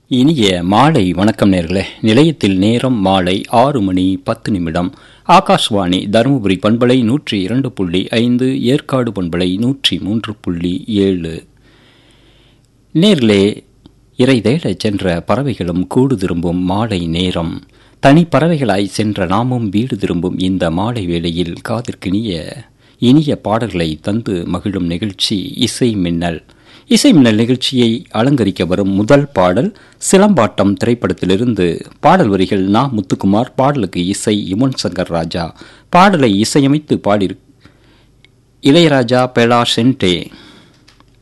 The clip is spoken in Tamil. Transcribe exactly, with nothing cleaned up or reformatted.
இனிய மாலை வணக்கம் நேர்களே. நிலையத்தில் நேரம் மாலை ஆறு மணி பத்து நிமிடம். ஆகாஷ்வாணி தருமபுரி பண்பலை நூற்றி இரண்டு புள்ளி ஐந்து, ஏற்காடு பண்பலை நூற்றி மூன்று புள்ளி ஏழு. நேர்களே, இறை தேடச் சென்ற பறவைகளும் கூடு திரும்பும் மாலை நேரம். தனி பறவைகளாய் சென்ற நாமும் வீடு திரும்பும் இந்த மாலை வேளையில் காதிற்கினிய இனிய பாடல்களை தந்து மகிழும் நிகழ்ச்சி இசை மின்னல். இசை மின்னல் நிகழ்ச்சியை அலங்கரிக்க வரும் முதல் பாடல் சிலம்பாட்டம் திரைப்படத்திலிருந்து. பாடல் வரிகள் நா முத்துக்குமார், பாடலுக்கு இசை யுவன் சங்கர் ராஜா, பாடலை இசையமைத்து பாடி இளையராஜா, பெலா சென்டே.